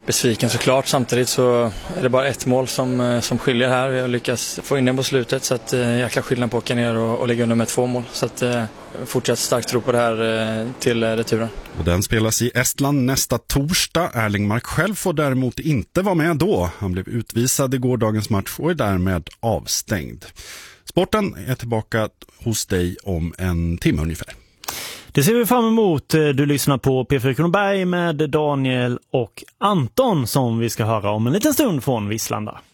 Besviken såklart, samtidigt så är det bara ett mål som skiljer här. Vi har lyckats få in den på slutet, så att jäkla skillnad på att åka ner och lägga under med 2 mål. Så att fortsatt starkt tro på det här till returen. Och den spelas i Estland nästa torsdag. Erlingmark själv får däremot inte vara med då. Han blev utvisad i gårdagens match och är därmed avstängd. Sporten är tillbaka hos dig om en timme ungefär. Det ser vi fram emot. Du lyssnar på P4 Kronoberg med Daniel och Anton som vi ska höra om en liten stund från Vislanda.